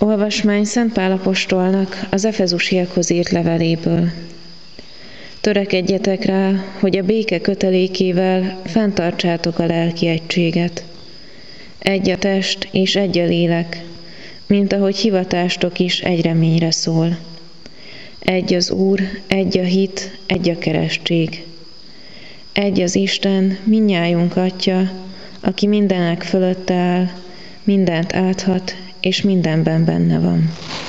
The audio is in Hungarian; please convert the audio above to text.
Olvasmány Szent Pál apostolnak az Efezusiakhoz írt leveléből. Törekedjetek rá, hogy a béke kötelékével fenntartsátok a lelki egységet. Egy a test és egy a lélek, mint ahogy hivatástok is egy reményre szól. Egy az Úr, egy a hit, egy a keresztség. Egy az Isten, mindnyájunk Atya, aki mindenek fölött áll, mindent áthat, és mindenben benne van.